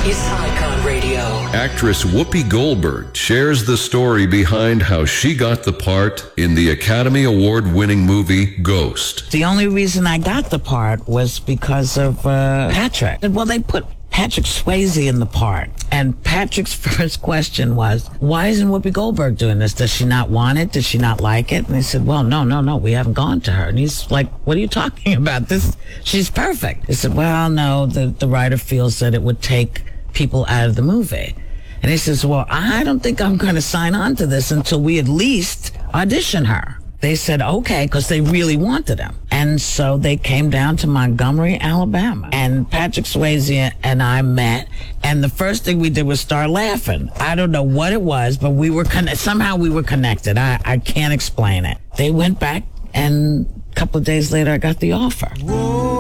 is Icon Radio. Actress Whoopi Goldberg shares the story behind how she got the part in the Academy Award-winning movie Ghost. The only reason I got the part was because of Patrick. Well, they put Patrick Swayze in the part. And Patrick's first question was, why isn't Whoopi Goldberg doing this? Does she not want it? Does she not like it? And they said, well, no, we haven't gone to her. And he's like, what are you talking about? She's perfect. They said, well, no, the writer feels that it would take people out of the movie. And he says, well, I don't think I'm going to sign on to this until we at least audition her. They said, okay, because they really wanted him. And so they came down to Montgomery, Alabama. And Patrick Swayze and I met. And the first thing we did was start laughing. I don't know what it was, but somehow we were connected. I can't explain it. They went back, and a couple of days later, I got the offer. Whoa.